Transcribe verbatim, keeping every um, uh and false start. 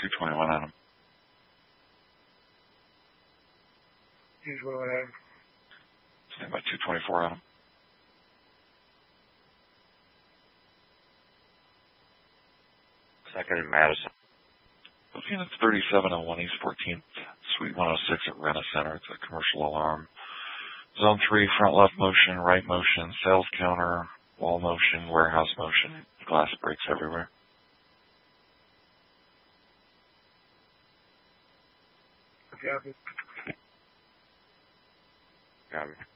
two twenty-one Adam. two twenty-one Adam. Stand by two twenty-four Adam. Second in Madison. Okay, that's thirty-seven oh one East fourteenth, Suite one oh six at Rena Center. It's a commercial alarm. Zone three, front left motion, right motion, sales counter, wall motion, warehouse motion, glass breaks everywhere. Copy. Copy.